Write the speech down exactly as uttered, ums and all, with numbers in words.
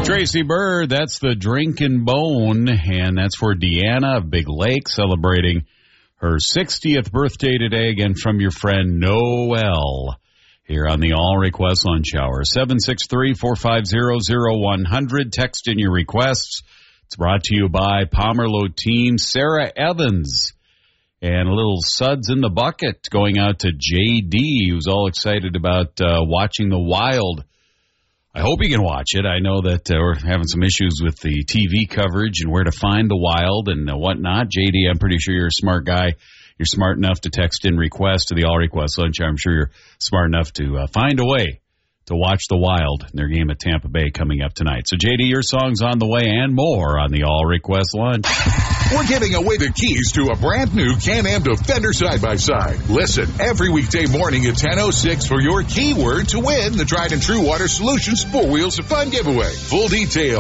Tracy Bird, that's the Drinkin' Bone, and that's for Deanna of Big Lake, celebrating her sixtieth birthday today, again from your friend Noel, here on the All Request Lunch Hour. seven six three, four five zero, zero one zero zero, text in your requests. It's brought to you by Pomerleau team, Sarah Evans. And a little suds in the bucket going out to J D, who's all excited about uh, watching The Wild. I hope you can watch it. I know that uh, we're having some issues with the T V coverage and where to find The Wild and uh, whatnot. J D, I'm pretty sure you're a smart guy. You're smart enough to text in requests to the All Request Lunch. I'm sure you're smart enough to uh, find a way to watch The Wild in their game at Tampa Bay coming up tonight. So, J D, your song's on the way and more on the All Request Lunch. We're giving away the keys to a brand new Can-Am Defender side-by-side. Listen every weekday morning at ten oh six for your keyword to win the tried and true Water Solutions four Wheels of Fun giveaway. Full details